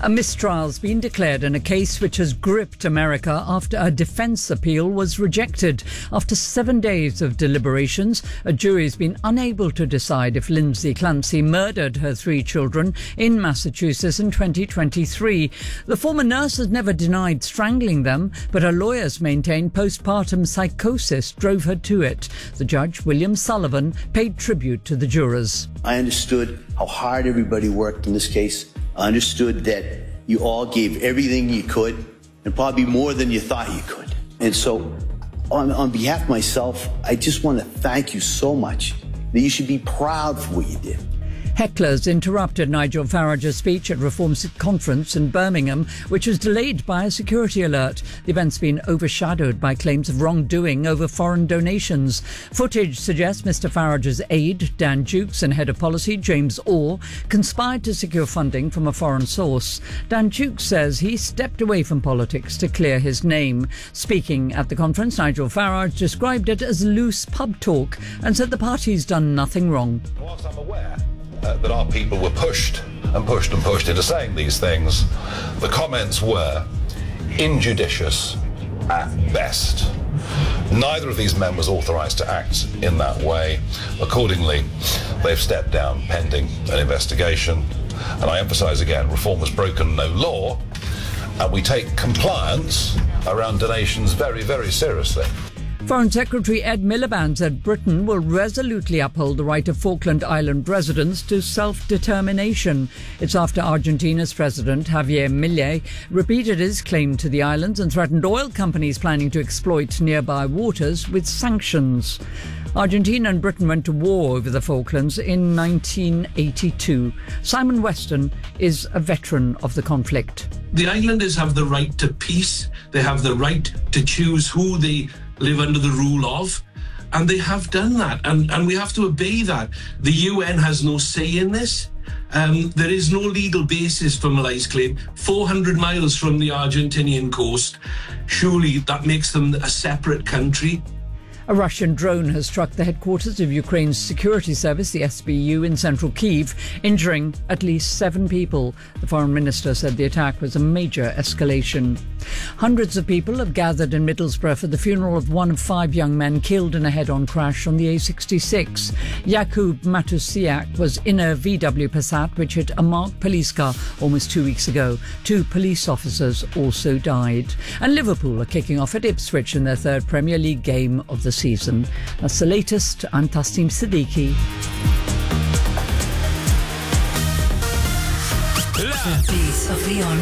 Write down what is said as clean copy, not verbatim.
A mistrial's been declared in a case which has gripped America after a defense appeal was rejected. After 7 days of deliberations, a jury's been unable to decide if Lindsay Clancy murdered her 3 children in Massachusetts in 2023. The former nurse has never denied strangling them, but her lawyers maintain postpartum psychosis drove her to it. The judge, William Sullivan, paid tribute to the jurors. I understood how hard everybody worked in this case. I understood that you all gave everything you could, and probably more than you thought you could. And so, on behalf of myself, I just want to thank you so much that you should be proud for what you did. Hecklers interrupted Nigel Farage's speech at Reform's conference in Birmingham, which was delayed by a security alert. The event's been overshadowed by claims of wrongdoing over foreign donations. Footage suggests Mr Farage's aide, Dan Jukes, and head of policy, James Orr, conspired to secure funding from a foreign source. Dan Jukes says he stepped away from politics to clear his name. Speaking at the conference, Nigel Farage described it as loose pub talk and said the party's done nothing wrong. Whilst I'm aware that our people were pushed into saying these things, the comments were injudicious at best. Neither of these men was authorised to act in that way. Accordingly, they've stepped down pending an investigation. And I emphasise again, Reform has broken no law, and we take compliance around donations very, very seriously. Foreign Secretary Ed Miliband said Britain will resolutely uphold the right of Falkland Island residents to self-determination. It's after Argentina's President Javier Milei repeated his claim to the islands and threatened oil companies planning to exploit nearby waters with sanctions. Argentina and Britain went to war over the Falklands in 1982. Simon Weston is a veteran of the conflict. The islanders have the right to peace. They have the right to choose who they live under the rule of, and they have done that, and we have to obey that. The UN has no say in this. There is no legal basis for Milei's claim. 400 miles from the Argentinian coast, surely that makes them a separate country. A Russian drone has struck the headquarters of Ukraine's security service, the SBU, in central Kyiv, injuring at least 7 people. The foreign minister said the attack was a major escalation. Hundreds of people have gathered in Middlesbrough for the funeral of one of 5 young men killed in a head-on crash on the A66. Jakub Matusiak was in a VW Passat which hit a marked police car almost 2 weeks ago. 2 police officers also died. And Liverpool are kicking off at Ipswich in their 3rd Premier League game of the season. That's the latest. I'm Tasneem Siddiqui. Piece of the